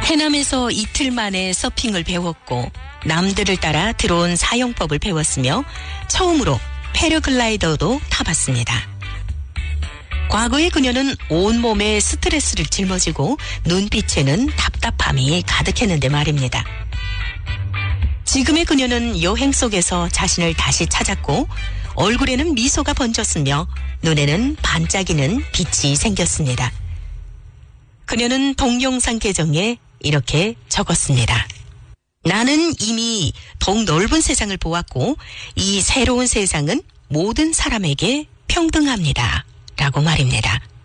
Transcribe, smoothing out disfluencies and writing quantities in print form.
해남에서 이틀 만에 서핑을 배웠고 남들을 따라 들어온 사용법을 배웠으며 처음으로 패러글라이더도 타봤습니다. 과거에 그녀는 온몸에 스트레스를 짊어지고 눈빛에는 답답함이 가득했는데 말입니다. 지금의 그녀는 여행 속에서 자신을 다시 찾았고 얼굴에는 미소가 번졌으며 눈에는 반짝이는 빛이 생겼습니다. 그녀는 동영상 계정에 이렇게 적었습니다. 나는 이미 더욱 넓은 세상을 보았고 이 새로운 세상은 모든 사람에게 평등합니다. 라고 말입니다.